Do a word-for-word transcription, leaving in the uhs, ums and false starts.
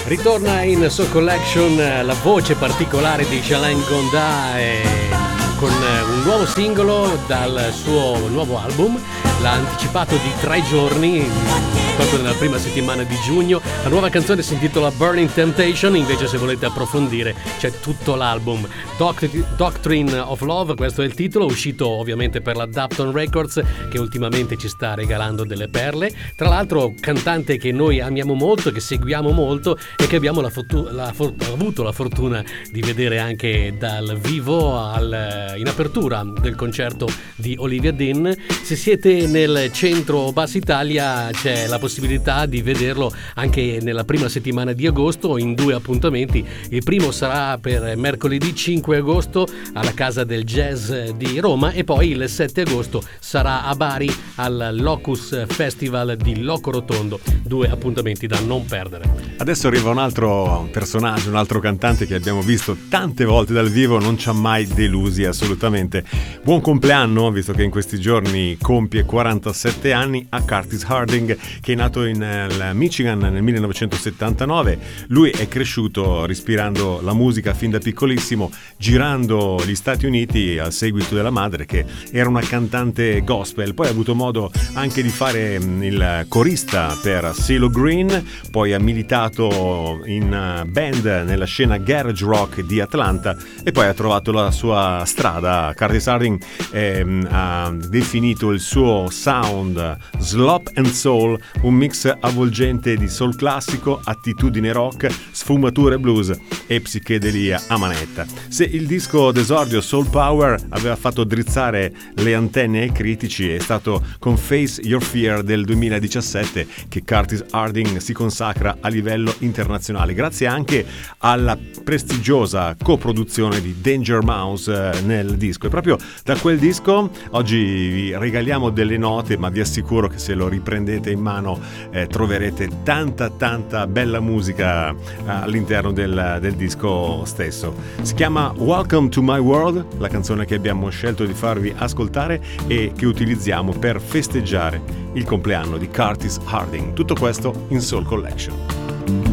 Ritorna in Soul Collection la voce particolare di Shaleen Gonda e con un nuovo singolo dal suo nuovo album. L'ha anticipato di tre giorni, proprio nella prima settimana di giugno. La nuova canzone si intitola Burning Temptation, invece se volete approfondire c'è tutto l'album. Doct- Doctrine of Love, questo è il titolo, uscito ovviamente per la Dapton Records, che ultimamente ci sta regalando delle perle. Tra l'altro cantante che noi amiamo molto, che seguiamo molto e che abbiamo la fortu- la for- avuto la fortuna di vedere anche dal vivo al, in apertura del concerto di Olivia Dean. Se siete nel centro Bassa Italia c'è la possibilità di vederlo anche nella prima settimana di agosto in due appuntamenti. Il primo sarà per mercoledì cinque agosto alla Casa del Jazz di Roma e poi il sette agosto sarà a Bari al Locus Festival di Loco Rotondo. Due appuntamenti da non perdere. Adesso arriva un altro personaggio, un altro cantante che abbiamo visto tante volte dal vivo, non ci ha mai delusi assolutamente. Buon compleanno, visto che in questi giorni compie quarantasette anni, a Curtis Harding, che è nato in uh, Michigan nel millenovecentosettantanove. Lui è cresciuto respirando la musica fin da piccolissimo, girando gli Stati Uniti al seguito della madre che era una cantante gospel. Poi ha avuto modo anche di fare um, il corista per CeeLo Green, poi ha militato in uh, band nella scena garage rock di Atlanta e poi ha trovato la sua strada. Curtis Harding ehm, ha definito il suo sound slop and soul, un mix avvolgente di soul classico, attitudine rock, sfumature blues e psichedelia a manetta. Se il disco d'esordio Soul Power aveva fatto drizzare le antenne ai critici, è stato con Face Your Fear del duemiladiciassette che Curtis Harding si consacra a livello internazionale, grazie anche alla prestigiosa coproduzione di Danger Mouse eh, nel disco. E proprio da quel disco oggi vi regaliamo delle note, ma vi assicuro che se lo riprendete in mano eh, troverete tanta tanta bella musica eh, all'interno del, del disco stesso. Si chiama Welcome to My World, la canzone che abbiamo scelto di farvi ascoltare e che utilizziamo per festeggiare il compleanno di Curtis Harding. Tutto questo in Soul Collection.